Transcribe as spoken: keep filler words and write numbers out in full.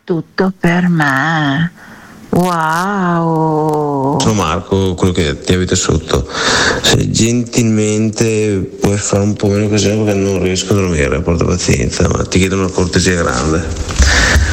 tutto per me. Wow. Sono Marco, quello che ti avete sotto. Se gentilmente puoi fare un po' meno così perché non riesco a dormire, porta pazienza, ma ti chiedo una cortesia grande.